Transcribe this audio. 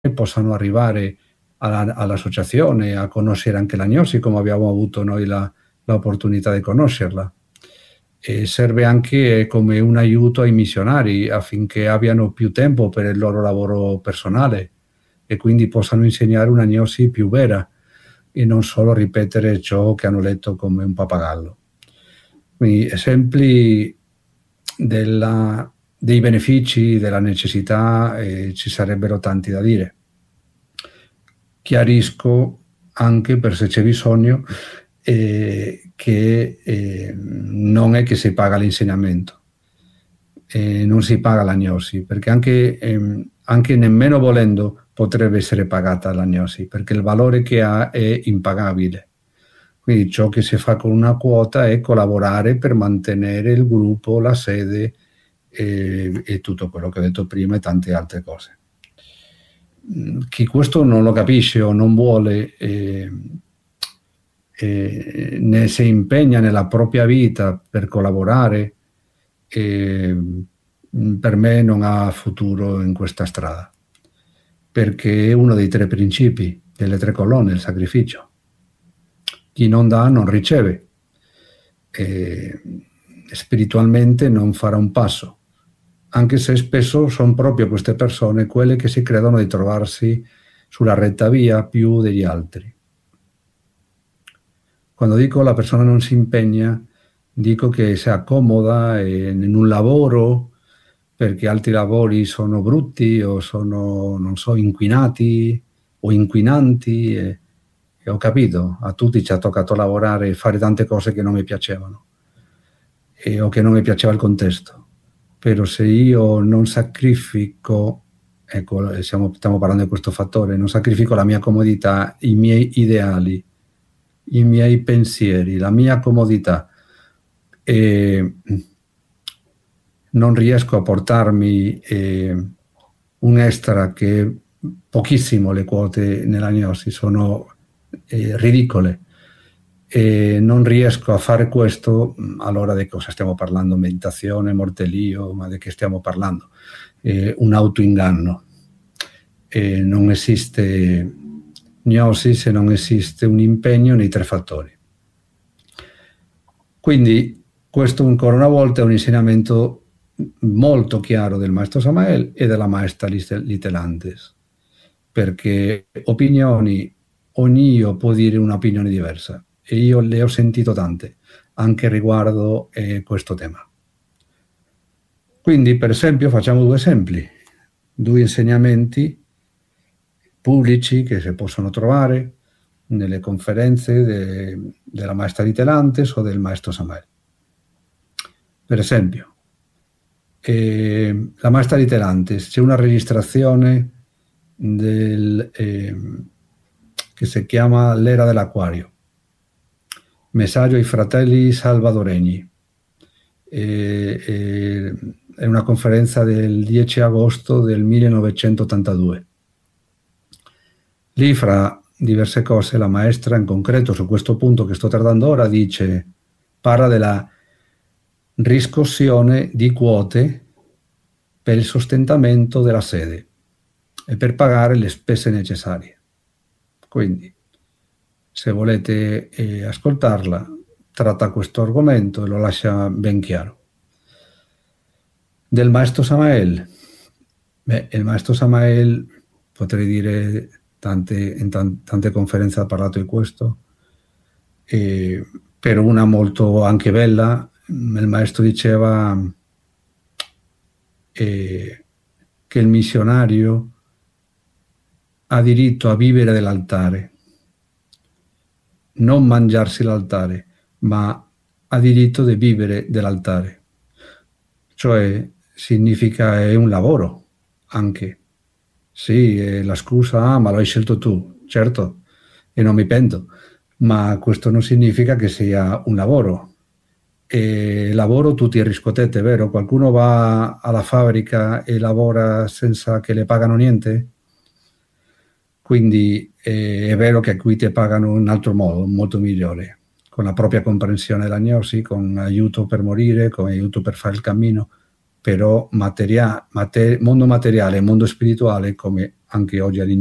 possano arrivare all'associazione, a conoscere anche l'agnosi, come abbiamo avuto noi l'opportunità di conoscerla. E serve anche come un aiuto ai missionari affinché abbiano più tempo per il loro lavoro personale e quindi possano insegnare un'agnosi più vera e non solo ripetere ciò che hanno letto come un pappagallo. Quindi esempi dei benefici, della necessità, ci sarebbero tanti da dire. Chiarisco anche, per se c'è bisogno, che non è che si paga l'insegnamento, non si paga l'agnosi, perché anche nemmeno volendo potrebbe essere pagata l'agnosi, perché il valore che ha è impagabile. Quindi ciò che si fa con una quota è collaborare per mantenere il gruppo, la sede e tutto quello che ho detto prima e tante altre cose. Chi questo non lo capisce o non vuole ne si impegna nella propria vita per collaborare, per me non ha futuro in questa strada, perché è uno dei 3 principi, delle 3 colonne, il sacrificio. Chi non dà non riceve, spiritualmente non farà un passo, anche se spesso sono proprio queste persone quelle che si credono di trovarsi sulla retta via più degli altri. Quando dico la persona non si impegna, dico che si accomoda in un lavoro perché altri lavori sono brutti o sono, non so, inquinati o inquinanti. E ho capito, a tutti ci ha toccato lavorare e fare tante cose che non mi piacevano o che non mi piaceva il contesto. Però se io non sacrifico, ecco, stiamo parlando di questo fattore, non sacrifico la mia comodità, i miei ideali, i miei pensieri, la mia comodità, e non riesco a portarmi un extra, che pochissimo le quote nell'agnosi sono ridicole, e non riesco a fare questo, allora di cosa stiamo parlando? Meditazione, mortelio, ma di che stiamo parlando? Un autoinganno. Non esiste gnosi se non esiste un impegno nei 3 fattori. Quindi questo ancora una volta è un insegnamento molto chiaro del maestro Samael e della maestra Litelantes, perché opinioni, ognuno può dire un'opinione diversa, e io le ho sentito tante anche riguardo questo tema. Quindi, per esempio, facciamo 2 esempi, 2 insegnamenti pubblici che si possono trovare nelle conferenze della maestra Litelantes o del maestro Samael. Per esempio, la maestra Litelantes, c'è una registrazione che si chiama L'era dell'Acquario, messaggio ai fratelli salvadoregni. È una conferenza del 10 agosto del 1982. Lì, fra diverse cose, la maestra, in concreto su questo punto che sto trattando ora, parla della riscossione di quote per il sostentamento della sede e per pagare le spese necessarie. Quindi, se volete ascoltarla, tratta questo argomento e lo lascia ben chiaro. Del maestro Samael, il maestro Samael, potrei dire, in tante conferenze ha parlato di questo, per una molto anche bella, il maestro diceva che il missionario ha diritto a vivere dell'altare, non mangiarsi l'altare, ma ha diritto di vivere dell'altare, cioè significa è un lavoro anche. Sì, la scusa, ma lo hai scelto tu, certo, e non mi pento, ma questo non significa che sia un lavoro. E lavoro tutti riscotete, vero? Qualcuno va alla fabbrica e lavora senza che le pagano niente? Quindi è vero che qui ti pagano in un altro modo, molto migliore, con la propria comprensione dell'agnosi, con aiuto per morire, con aiuto per fare il cammino, però mondo materiale e mondo spirituale, come anche oggi all'inizio